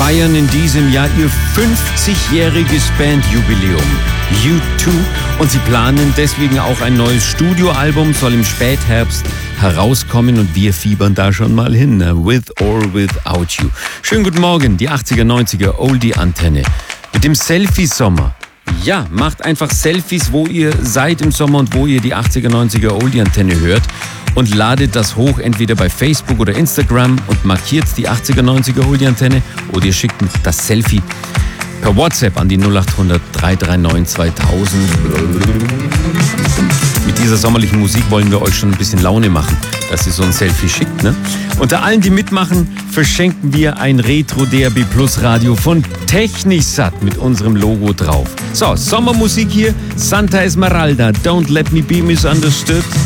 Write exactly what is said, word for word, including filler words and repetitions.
feiern in diesem Jahr ihr fünfzigjähriges Bandjubiläum. U zwei. Und sie planen deswegen auch ein neues Studioalbum, soll im Spätherbst herauskommen und wir fiebern da schon mal hin. With or Without You. Schönen guten Morgen, die achtziger, neunziger Oldie-Antenne. Mit dem Selfie-Sommer. Ja, macht einfach Selfies, wo ihr seid im Sommer und wo ihr die achtziger, neunziger Oldie-Antenne hört. Und ladet das hoch, entweder bei Facebook oder Instagram und markiert die achtziger, neunziger Oldie-Antenne oder ihr schickt das Selfie per WhatsApp an die null acht hundert, drei drei neun, zweitausend. Mit dieser sommerlichen Musik wollen wir euch schon ein bisschen Laune machen, dass ihr so ein Selfie schickt, ne? Unter allen, die mitmachen, verschenken wir ein Retro-D A B Plus Radio von Technisat mit unserem Logo drauf. So, Sommermusik hier, Santa Esmeralda, Don't Let Me Be Misunderstood.